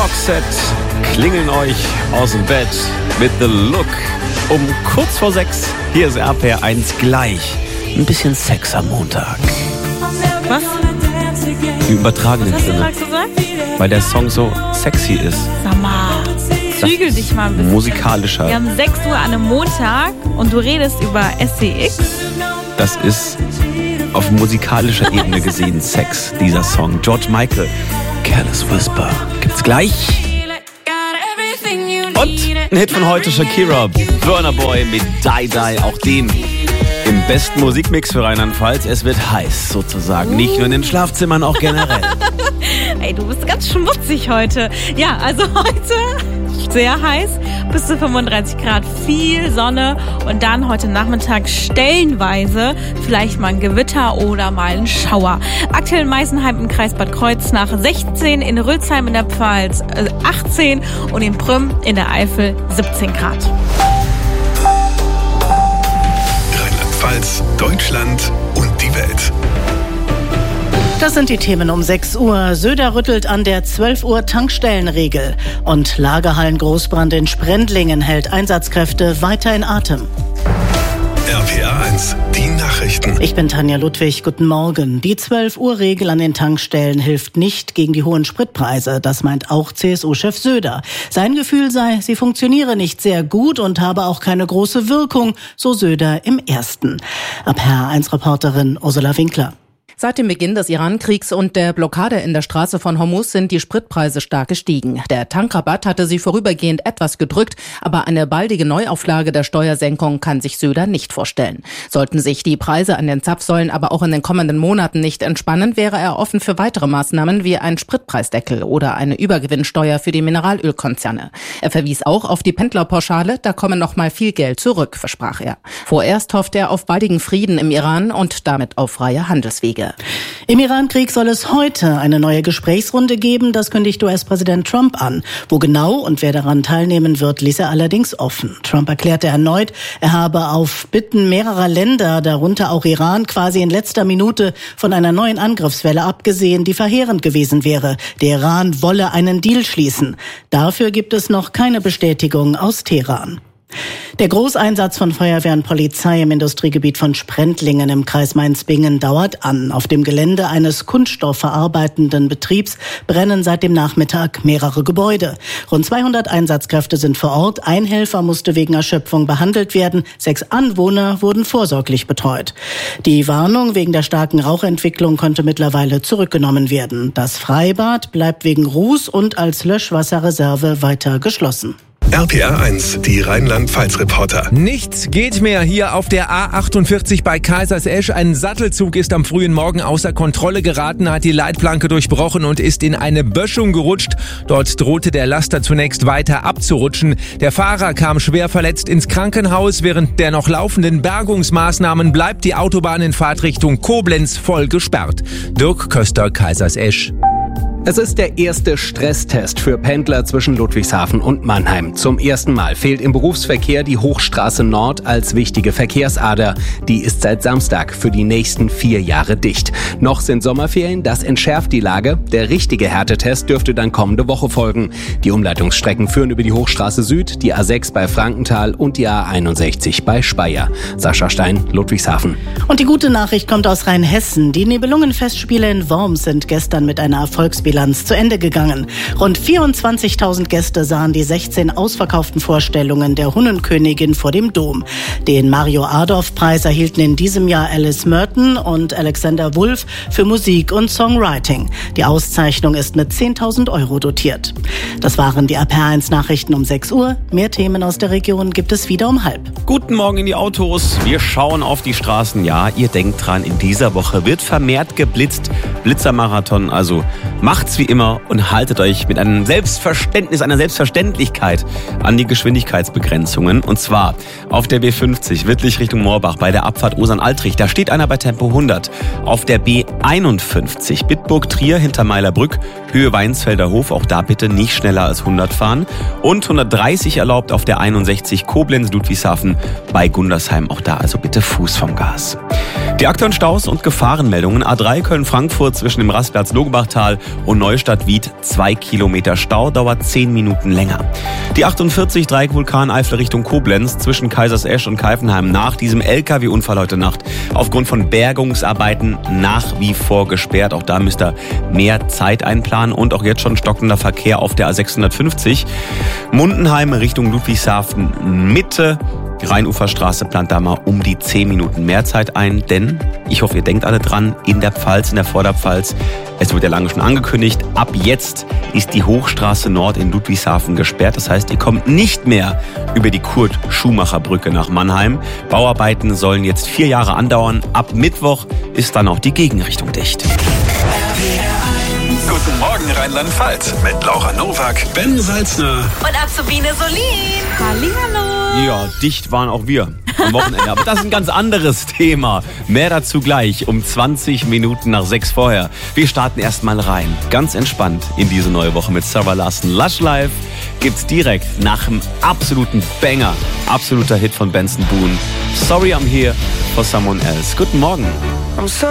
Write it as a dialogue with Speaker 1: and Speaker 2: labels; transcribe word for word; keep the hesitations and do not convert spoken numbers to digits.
Speaker 1: Roxette klingeln euch aus dem Bett mit The Look. Um kurz vor sechs, hier ist R P R eins gleich. Ein bisschen Sex am Montag.
Speaker 2: Was?
Speaker 1: Im übertragenen
Speaker 2: Was hast du
Speaker 1: Sinne.
Speaker 2: gerade gesagt?
Speaker 1: Weil der Song so sexy ist.
Speaker 2: Sag mal, zügel dich mal ein bisschen.
Speaker 1: Musikalischer.
Speaker 2: Wir haben sechs Uhr an einem Montag und du redest über S C X.
Speaker 1: Das ist auf musikalischer Ebene gesehen Sex, dieser Song. George Michael, Careless Whisper. Gibt's gleich. Und ein Hit von heute, Shakira, Burna Boy mit Die Die, auch den im besten Musikmix für Rheinland-Pfalz. Es wird heiß sozusagen, nicht nur in den Schlafzimmern, auch generell.
Speaker 2: Ey, du bist ganz schmutzig heute. Ja, also heute sehr heiß, bis zu fünfunddreißig Grad, viel Sonne und dann heute Nachmittag stellenweise vielleicht mal ein Gewitter oder mal ein Schauer. Aktuell in Meisenheim im Kreis Bad Kreuznach sechzehn, in Rülsheim in der Pfalz achtzehn und in Prüm in der Eifel siebzehn Grad.
Speaker 3: Rheinland-Pfalz, Deutschland und die Welt.
Speaker 4: Das sind die Themen um sechs Uhr. Söder rüttelt an der zwölf Uhr Tankstellenregel. Und Lagerhallen-Großbrand in Sprendlingen hält Einsatzkräfte weiter in Atem.
Speaker 3: R P R eins, die Nachrichten.
Speaker 4: Ich bin Tanja Ludwig, guten Morgen. Die zwölf Uhr Regel an den Tankstellen hilft nicht gegen die hohen Spritpreise. Das meint auch C S U-Chef Söder. Sein Gefühl sei, sie funktioniere nicht sehr gut und habe auch keine große Wirkung, so Söder im Ersten. R P R eins Reporterin Ursula Winkler.
Speaker 5: Seit dem Beginn des Iran-Kriegs und der Blockade in der Straße von Hormuz sind die Spritpreise stark gestiegen. Der Tankrabatt hatte sie vorübergehend etwas gedrückt, aber eine baldige Neuauflage der Steuersenkung kann sich Söder nicht vorstellen. Sollten sich die Preise an den Zapfsäulen aber auch in den kommenden Monaten nicht entspannen, wäre er offen für weitere Maßnahmen wie ein Spritpreisdeckel oder eine Übergewinnsteuer für die Mineralölkonzerne. Er verwies auch auf die Pendlerpauschale, da komme noch mal viel Geld zurück, versprach er. Vorerst hofft er auf baldigen Frieden im Iran und damit auf freie Handelswege.
Speaker 4: Im Iran-Krieg soll es heute eine neue Gesprächsrunde geben, das kündigt U S-Präsident Trump an. Wo genau und wer daran teilnehmen wird, ließ er allerdings offen. Trump erklärte erneut, er habe auf Bitten mehrerer Länder, darunter auch Iran, quasi in letzter Minute von einer neuen Angriffswelle abgesehen, die verheerend gewesen wäre. Der Iran wolle einen Deal schließen. Dafür gibt es noch keine Bestätigung aus Teheran. Der Großeinsatz von Feuerwehr und Polizei im Industriegebiet von Sprendlingen im Kreis Mainz-Bingen dauert an. Auf dem Gelände eines kunststoffverarbeitenden Betriebs brennen seit dem Nachmittag mehrere Gebäude. Rund zweihundert Einsatzkräfte sind vor Ort. Ein Helfer musste wegen Erschöpfung behandelt werden. Sechs Anwohner wurden vorsorglich betreut. Die Warnung wegen der starken Rauchentwicklung konnte mittlerweile zurückgenommen werden. Das Freibad bleibt wegen Ruß und als Löschwasserreserve weiter geschlossen.
Speaker 3: R P R eins, die Rheinland-Pfalz-Reporter.
Speaker 6: Nichts geht mehr hier auf der A achtundvierzig bei Kaisersesch. Ein Sattelzug ist am frühen Morgen außer Kontrolle geraten, hat die Leitplanke durchbrochen und ist in eine Böschung gerutscht. Dort drohte der Laster zunächst weiter abzurutschen. Der Fahrer kam schwer verletzt ins Krankenhaus. Während der noch laufenden Bergungsmaßnahmen bleibt die Autobahn in Fahrtrichtung Koblenz voll gesperrt. Dirk Köster, Kaisersesch.
Speaker 7: Es ist der erste Stresstest für Pendler zwischen Ludwigshafen und Mannheim. Zum ersten Mal fehlt im Berufsverkehr die Hochstraße Nord als wichtige Verkehrsader. Die ist seit Samstag für die nächsten vier Jahre dicht. Noch sind Sommerferien, das entschärft die Lage. Der richtige Härtetest dürfte dann kommende Woche folgen. Die Umleitungsstrecken führen über die Hochstraße Süd, die A sechs bei Frankenthal und die A einundsechzig bei Speyer. Sascha Stein, Ludwigshafen.
Speaker 4: Und die gute Nachricht kommt aus Rheinhessen. Die Nibelungenfestspiele in Worms sind gestern mit einer Erfolgsbilanz zu Ende gegangen. Rund vierundzwanzigtausend Gäste sahen die sechzehn ausverkauften Vorstellungen der Hunnenkönigin vor dem Dom. Den Mario-Adorf-Preis erhielten in diesem Jahr Alice Merton und Alexander Wulff für Musik und Songwriting. Die Auszeichnung ist mit zehntausend Euro dotiert. Das waren die R P R eins Nachrichten um sechs Uhr. Mehr Themen aus der Region gibt es wieder um halb.
Speaker 1: Guten Morgen in die Autos. Wir schauen auf die Straßen. Ja, ihr denkt dran, in dieser Woche wird vermehrt geblitzt. Blitzermarathon, also macht's wie immer und haltet euch mit einem Selbstverständnis, einer Selbstverständlichkeit an die Geschwindigkeitsbegrenzungen. Und zwar auf der B fünfzig, Wittlich Richtung Moorbach, bei der Abfahrt Osern-Altrich. Da steht einer bei Tempo hundert. Auf der B einundfünfzig, Bitburg-Trier hinter Meilerbrück, Höhe Weinsfelder Hof. Auch da bitte nicht schneller als hundert fahren. Und hundertdreißig erlaubt auf der einundsechzig, Koblenz-Ludwigshafen bei Gundersheim. Auch da also bitte Fuß vom Gas. Die aktuellen Staus und Gefahrenmeldungen. A drei Köln-Frankfurt zwischen dem Rastplatz Logebachtal und Neustadt-Wied. Zwei Kilometer Stau, dauert zehn Minuten länger. Die achtundvierzig Dreieck Vulkaneifel Richtung Koblenz zwischen Kaisersesch und Keifenheim nach diesem L K W-Unfall heute Nacht aufgrund von Bergungsarbeiten nach wie vor gesperrt. Auch da müsst ihr mehr Zeit einplanen und auch jetzt schon stockender Verkehr auf der A sechshundertfünfzig. Mundenheim Richtung Ludwigshafen Mitte. Die Rheinuferstraße plant da mal um die zehn Minuten mehr Zeit ein, denn ich hoffe, ihr denkt alle dran, in der Pfalz, in der Vorderpfalz, es wird ja lange schon angekündigt, ab jetzt ist die Hochstraße Nord in Ludwigshafen gesperrt. Das heißt, ihr kommt nicht mehr über die Kurt-Schumacher-Brücke nach Mannheim. Bauarbeiten sollen jetzt vier Jahre andauern. Ab Mittwoch ist dann auch die Gegenrichtung dicht.
Speaker 3: Guten Morgen Rheinland-Pfalz mit Laura Nowak, Ben Salzner
Speaker 2: Und Azubine Solin. Hallihallo.
Speaker 1: Ja, dicht waren auch wir am Wochenende. Aber das ist ein ganz anderes Thema. Mehr dazu gleich um zwanzig Minuten nach sechs vorher. Wir starten erstmal rein. Ganz entspannt in diese neue Woche mit Sarah Larson. Lush Life gibt's direkt nach dem absoluten Banger. Absoluter Hit von Benson Boone. Sorry I'm here for someone else. Guten Morgen.